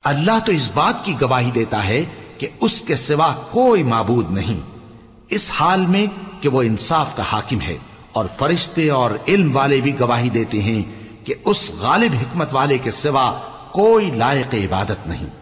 अल्लाह तो इस बात की गवाही देता है कि उसके सिवा कोई माबूद नहीं, इस हाल में कि वो इंसाफ का हाकिम है। और फरिश्ते और इल्म वाले भी गवाही देते हैं कि उस गालिब हिकमत वाले के सिवा कोई लायक इबादत नहीं।